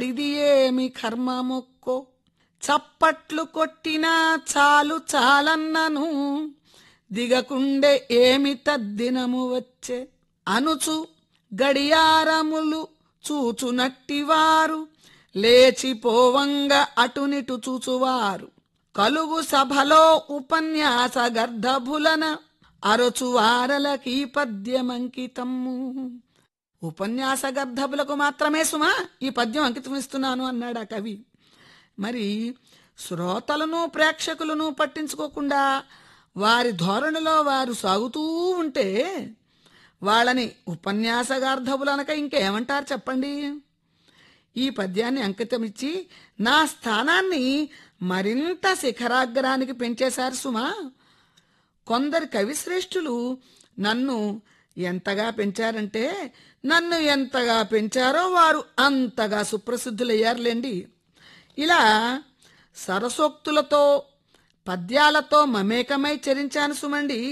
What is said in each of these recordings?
ఇది ఏమి కర్మమొక్కో, చప్పట్లు కొట్టినా చాలు చాలన్నను, దిగకుండే ఏమి తద్దినము వచ్చే, అనుచు గడియారములు చూచునట్టివారు, లేచిపోవంగ అటునిటు చూచువారు, కలుగు సభలో ఉపన్యాస గర్ధభులన, అరచువారలకీ పద్యమంకితము. ఉపన్యాస గర్ధభులకు మాత్రమే సుమా ఈ పద్యం అంకితం ఇస్తున్నాను అన్నాడు ఆ కవి. మరి శ్రోతలను ప్రేక్షకులను పట్టించుకోకుండా వారి ధోరణిలో వారు సాగుతూ ఉంటే వాళ్ళని ఉపన్యాసగార్ధవులనక ఇంకేమంటారు చెప్పండి. ఈ పద్యాన్ని అంకితమిచ్చి నా స్థానాన్ని మరింత శిఖరాగ్రానికి పెంచేశారు సుమా. కొందరు కవిశ్రేష్ఠులు నన్ను ఎంతగా పెంచారంటే, నన్ను ఎంతగా పెంచారో వారు అంతగా సుప్రసిద్ధులయ్యారులేండి. ఇలా సరసోక్తులతో పద్యాలతో మమేకమై చరించాను సుమండి.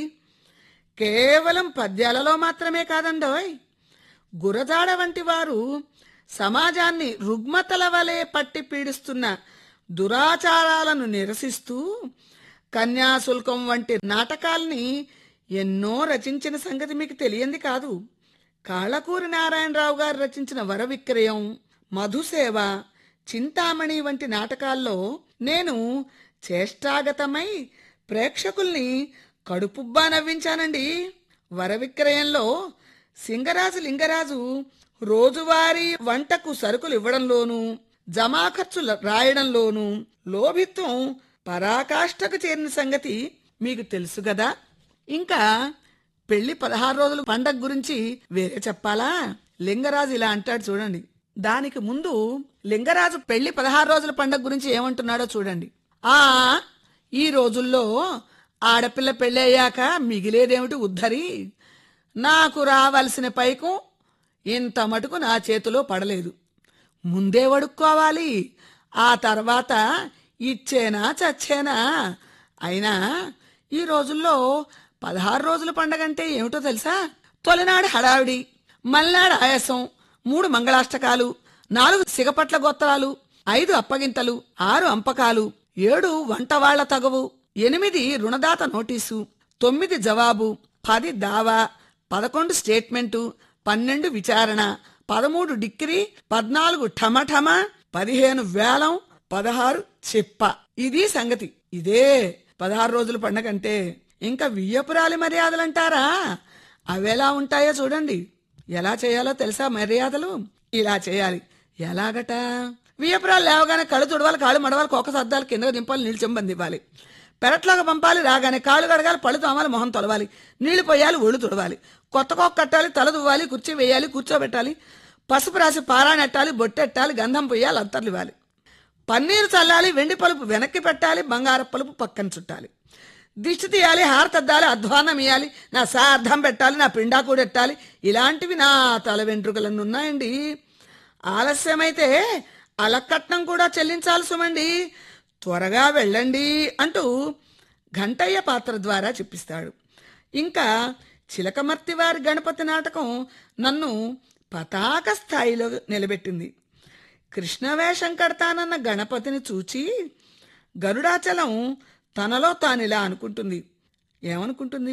కేవలం పద్యాలలో మాత్రమే కాదండోయ్, గురజాడ వంటి వారు సమాజాన్ని రుగ్మతల వలె పట్టి పీడిస్తున్న దురాచారాలను నిరసిస్తూ కన్యాశుల్కం వంటి నాటకాల్ని ఎన్నో రచించిన సంగతి మీకు తెలియంది కాదు. కాళ్ళకూరి నారాయణరావు గారు రచించిన వరవిక్రయం, మధుసేవ, చింతామణి వంటి నాటకాల్లో నేను చేష్టాగతమై ప్రేక్షకుల్ని కడుపుబ్బా నవ్వించానండి. వరవిక్రయంలో సింగరాజు లింగరాజు రోజువారీ వంటకు సరుకులు ఇవ్వడంలోనూ, జమా ఖర్చులు రాయడంలోనూ లోభిత్వం పరాకాష్ఠకు చేరిన సంగతి మీకు తెలుసు కదా. ఇంకా పెళ్లి 16 రోజుల పండగ గురించి వేరే చెప్పాలా? లింగరాజు ఇలా అంటాడు చూడండి. దానికి ముందు లింగరాజు పెళ్లి 16 రోజుల పండగ గురించి ఏమంటున్నాడో చూడండి. ఈ రోజుల్లో ఆడపిల్ల పెళ్ళయ్యాక మిగిలేదేమిటి ఉద్ధరి, నాకు రావలసిన పైకం ఇంత మటుకు నా చేతిలో పడలేదు, ముందే వడుక్కోవాలి, ఆ తర్వాత ఇచ్చేనా చచ్చేనా. అయినా ఈ రోజుల్లో 16 రోజుల పండగంటే ఏమిటో తెలుసా? తొలినాడు హడావిడి, మల్నాడు ఆయాసం, 3 మంగళాష్టకాలు, 4 సిగపట్ల గోత్రాలు, 5 అప్పగింతలు, 6 అంపకాలు, 7 వంటవాళ్ల తగవు, 8 రుణదాత నోటీసు, 9 జవాబు, 10 దావా, 11 స్టేట్మెంటు, 12 విచారణ, 13 డిక్రీ, 14 ఠమఠమ, 15 వేలం, 16 చిప్ప. ఇది సంగతి. ఇదే 16 రోజుల పండగంటే. ఇంకా వియ్యపురాలి మర్యాదలంటారా? అవెలా ఉంటాయో చూడండి. ఎలా చేయాలో తెలుసా మర్యాదలు? ఇలా చేయాలి. ఎలాగట? వియ్యపురాలు లేవగానే కళ్ళు తుడవాలి, కాళ్ళు మడవాలి, కోక సర్దాలు, కిందకు దింపాలి, నీళ్ళు చెంబంది ఇవ్వాలి, పెరట్లోకి పంపాలి, రాగానే కాళ్ళు కడగాలి, పళ్ళు తోమాలి, మొహం తొలవాలి, నీళ్లు పోయాలి, ఒళ్ళు తుడవాలి, కొత్త కోక కట్టాలి, తల దువ్వాలి, కుర్చీ వేయాలి, కూర్చోబెట్టాలి, పసుపు రాసి పారాణెట్టాలి, బొట్టెట్టాలి, గంధం పొయ్యాలి, అత్తర్లు ఇవ్వాలి, పన్నీరు చల్లాలి, వెండి పలుపు వెనక్కి పెట్టాలి, బంగార పలుపు పక్కన చుట్టాలి, దిష్టి తీయాలి, హారతద్దాలి, అధ్వానం ఇయ్యాలి, నా సార్థం పెట్టాలి, నా పిండా కూడెట్టాలి. ఇలాంటివి నా తల వెంట్రుకలన్నీ ఉన్నాయండి. ఆలస్యమైతే అలకట్నం కూడా చెల్లించాలి సుమండి. త్వరగా వెళ్ళండి అంటూ ఘంటయ్య పాత్ర ద్వారా చెప్పిస్తాడు. ఇంకా చిలకమర్తి వారి గణపతి నాటకం నన్ను పతాక స్థాయిలో నిలబెట్టింది. కృష్ణవేషం కడతానన్న గణపతిని చూచి గరుడాచలం తనలో తానిలా అనుకుంటుంది. ఏమనుకుంటుంది?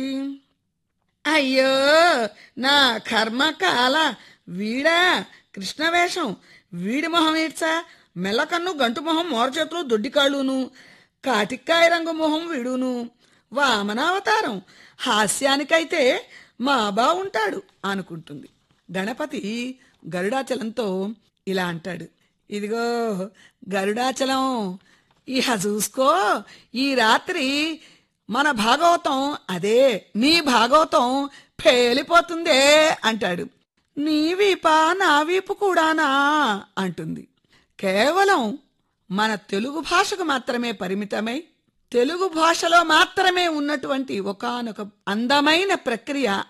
అయ్యో నా కర్మకాల, వీడా కృష్ణవేషం, వీడి మొహం ఏడ్చా, మెల్లకన్ను, గంటు మొహం, మోరచేతులు, దొడ్డికాళ్ళును, కాటిక్కాయ రంగు మొహం వీడును, వామనావతారం, హాస్యానికైతే మా బావుంటాడు అనుకుంటుంది. గణపతి గరుడాచలంతో ఇలా అంటాడు. ఇదిగో గరుడాచలం, ఇహ చూసుకో, ఈ రాత్రి మన భాగవతం, అదే నీ భాగవతం పేలిపోతుందే అంటాడు. నీ వీప నా వీపు కూడానా అంటుంది. కేవలం మన తెలుగు భాషకు మాత్రమే పరిమితమై తెలుగు భాషలో మాత్రమే ఉన్నటువంటి ఒకానొక అందమైన ప్రక్రియ